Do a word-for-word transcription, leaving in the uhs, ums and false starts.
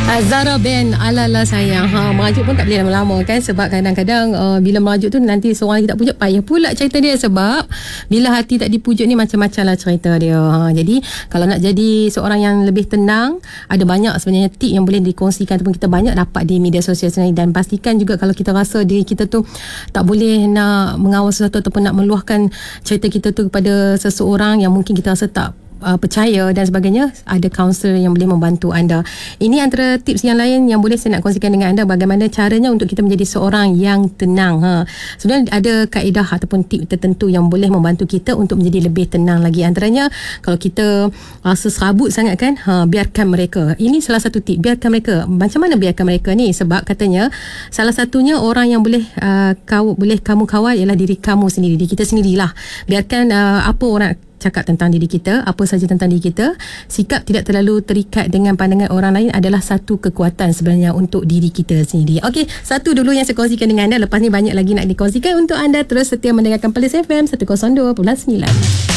Zara Ben Ala-la sayang. Ha, merajuk pun tak boleh lama-lama kan, sebab kadang-kadang uh, bila merajuk tu nanti seorang lagi tak pujuk, payah pula cerita dia. Sebab bila hati tak dipujuk ni macam-macam lah cerita dia. Ha, jadi kalau nak jadi seorang yang lebih tenang, ada banyak sebenarnya tip yang boleh dikongsikan ataupun kita banyak dapat di media sosial sebenarnya. Dan pastikan juga kalau kita rasa diri kita tu tak boleh nak mengawal sesuatu ataupun nak meluahkan cerita kita tu kepada seseorang yang mungkin kita rasa tak Uh, percaya dan sebagainya, ada kaunselor yang boleh membantu anda. Ini antara tips yang lain yang boleh saya nak kongsikan dengan anda, bagaimana caranya untuk kita menjadi seorang yang tenang. Ha. Sebenarnya ada kaedah ataupun tip tertentu yang boleh membantu kita untuk menjadi lebih tenang lagi. Antaranya, kalau kita rasa serabut sangat kan, ha, biarkan mereka. Ini salah satu tip, biarkan mereka. Macam mana biarkan mereka ni? Sebab katanya salah satunya orang yang boleh uh, kau boleh kamu kawal ialah diri kamu sendiri, diri kita sendirilah. Biarkan uh, apa orang cakap tentang diri kita, apa saja tentang diri kita. Sikap tidak terlalu terikat dengan pandangan orang lain adalah satu kekuatan sebenarnya untuk diri kita sendiri. Okey, satu dulu yang saya kongsikan dengan anda. Lepas ni banyak lagi nak dikongsikan untuk anda. Terus setia mendengarkan Perlis F M seratus dua perpuluhan sembilan.